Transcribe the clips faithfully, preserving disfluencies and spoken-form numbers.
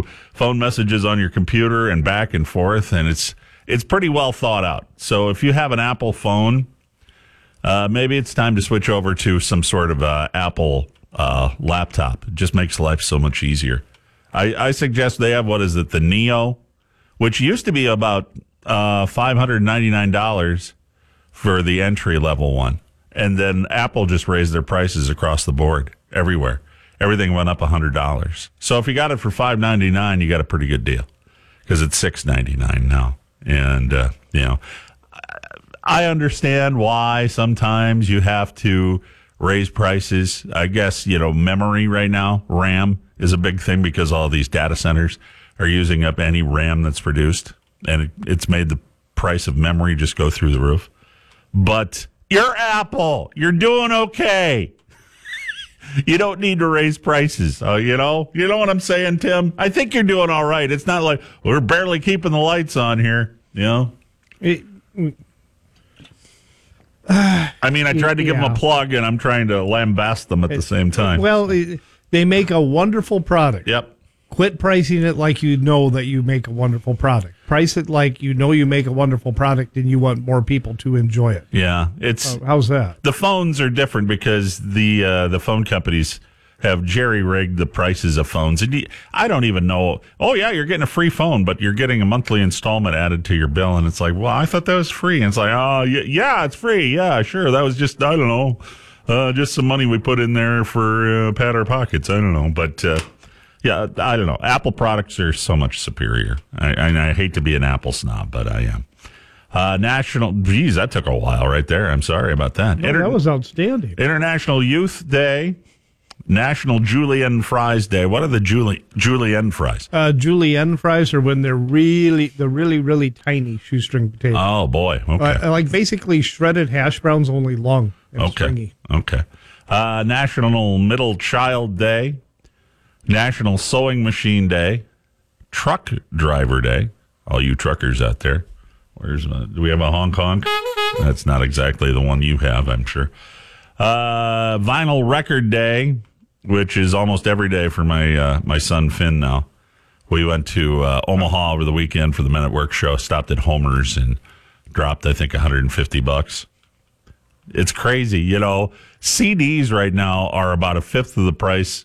do phone messages on your computer and back and forth, and it's it's pretty well thought out. So if you have an Apple phone, uh, maybe it's time to switch over to some sort of uh, Apple uh, laptop. It just makes life so much easier. I, I suggest they have, what is it, the Neo, which used to be about uh, five hundred ninety-nine dollars for the entry-level one. And then Apple just raised their prices across the board, everywhere. Everything went up one hundred dollars. So if you got it for five ninety-nine, you got a pretty good deal because it's six ninety-nine now. And, uh, you know, I understand why sometimes you have to raise prices. I guess, you know, memory right now, RAM, is a big thing because all these data centers are using up any RAM that's produced. And it, it's made the price of memory just go through the roof. But you're Apple. You're doing okay. You don't need to raise prices. Uh, you know, you know what I'm saying, Tim? I think you're doing all right. It's not like we're barely keeping the lights on here. You know. It, uh, I mean, I tried to give yeah. them a plug, and I'm trying to lambast them at it, the same time. Well, they make a wonderful product. Yep. Quit pricing it like you know that you make a wonderful product. Price it like you know you make a wonderful product and you want more people to enjoy it. Yeah, it's uh, how's that? The phones are different because the uh, the phone companies have jerry-rigged the prices of phones. And I don't even know. Oh yeah, you're getting a free phone, but you're getting a monthly installment added to your bill, and it's like, well, I thought that was free. And it's like, oh yeah, it's free. Yeah, sure. That was just I don't know, uh, just some money we put in there for uh, pat our pockets. I don't know, but. Uh, Yeah, I don't know. Apple products are so much superior. I, I, I hate to be an Apple snob, but I am. Uh, national, geez, that took a while right there. I'm sorry about that. No, Inter- that was outstanding. International Youth Day, National Julienne Fries Day. What are the Juli- Julienne fries? Uh, Julienne fries are when they're really, the really, really tiny shoestring potatoes. Oh boy, okay. Uh, like basically shredded hash browns, only long and okay. stringy. Okay. Uh, National Middle Child Day. National Sewing Machine Day, Truck Driver Day. All you truckers out there. Where's uh, do we have a Hong Kong? That's not exactly the one you have, I'm sure. Uh, Vinyl Record Day, which is almost every day for my uh, my son Finn now. We went to uh, Omaha over the weekend for the Men at Work show, stopped at Homer's and dropped, I think, one hundred fifty bucks. It's crazy. You know, C Ds right now are about a fifth of the price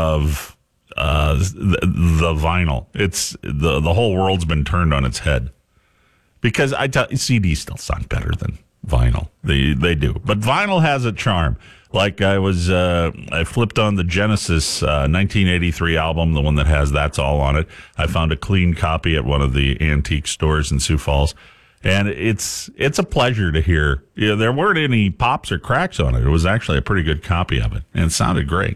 of Uh, the, the vinyl. It's the the whole world's been turned on its head because I tell C Ds still sound better than vinyl. They they do, but vinyl has a charm. Like I was, uh, I flipped on the Genesis uh, nineteen eighty-three album, the one that has That's All on it. I found a clean copy at one of the antique stores in Sioux Falls, and it's it's a pleasure to hear. You know, there weren't any pops or cracks on it. It was actually a pretty good copy of it, and it sounded great.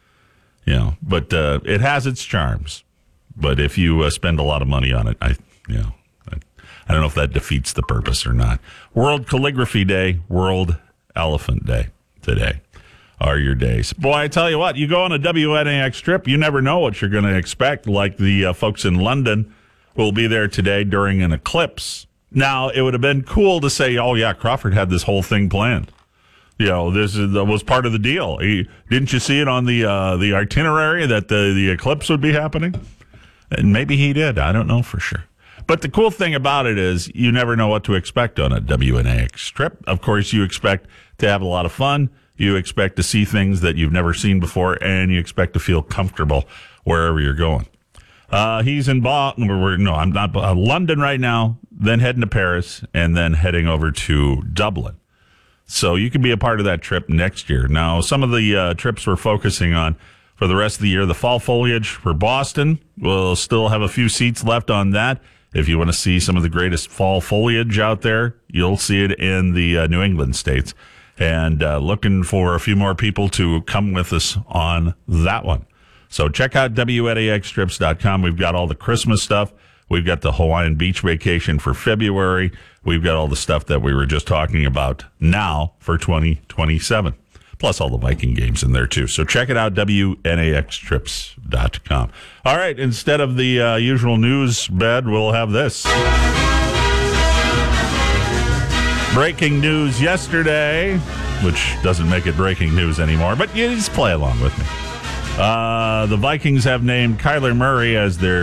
You know, but uh, it has its charms. But if you uh, spend a lot of money on it, I, you know, I, I don't know if that defeats the purpose or not. World Calligraphy Day, World Elephant Day today are your days. Boy, I tell you what, you go on a W N A X trip, you never know what you're going to expect. Like the uh, folks in London will be there today during an eclipse. Now, it would have been cool to say, oh yeah, Crawford had this whole thing planned. You know, this is, was part of the deal. He, didn't you see it on the uh, the itinerary that the, the eclipse would be happening? And maybe he did. I don't know for sure. But the cool thing about it is you never know what to expect on a W N A X trip. Of course, you expect to have a lot of fun. You expect to see things that you've never seen before, and you expect to feel comfortable wherever you're going. Uh, he's in Boston. We're, no, I'm not. Uh, London right now, then heading to Paris, and then heading over to Dublin. So you can be a part of that trip next year. Now, some of the uh, trips we're focusing on for the rest of the year, the fall foliage for Boston, we'll still have a few seats left on that. If you want to see some of the greatest fall foliage out there, you'll see it in the uh, New England states. And uh, looking for a few more people to come with us on that one. So check out W N A X trips dot com. We've got all the Christmas stuff. We've got the Hawaiian Beach vacation for February. We've got all the stuff that we were just talking about now for twenty twenty-seven. Plus all the Viking games in there, too. So check it out, W N A X trips dot com. All right, instead of the uh, usual news bed, we'll have this. Breaking news yesterday, which doesn't make it breaking news anymore, but you just play along with me. Uh, the Vikings have named Kyler Murray as their